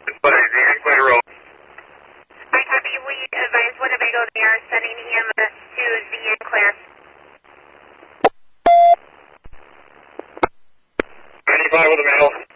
But the Equator Road. I copy. We advise Winnebago they are sending EMS to the class. 95 with a male.